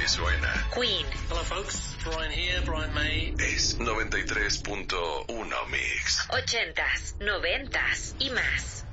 así suena. Queen. Hello folks, Brian here, Brian May. Es 93.1 Mix. 80s, 90s y más.